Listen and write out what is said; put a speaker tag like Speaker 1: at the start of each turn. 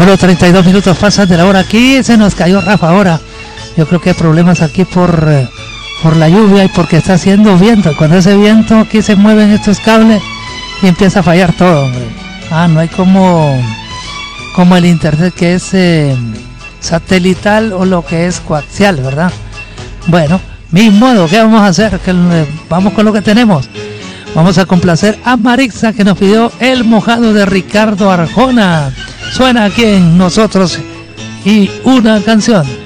Speaker 1: Bueno, 32 minutos pasan de la hora. Aquí se nos cayó Rafa ahora. Yo creo que hay problemas aquí por la lluvia y porque está haciendo viento. Cuando ese viento aquí se mueven estos cables y empieza a fallar todo, hombre. No hay como el internet que es satelital o lo que es coaxial, ¿verdad? Bueno, mismo modo, ¿qué vamos a hacer? Vamos con lo que tenemos. Vamos a complacer a Marixa, que nos pidió El Mojado de Ricardo Arjona. Suena aquí en Nosotros y una canción.